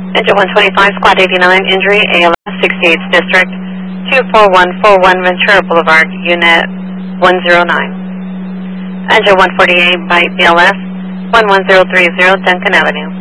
Engine 125, Squad 89, injury, ALS, 68th District, 24141 Ventura Boulevard, Unit 109. Engine 148 by BLS, 11030 Duncan Avenue.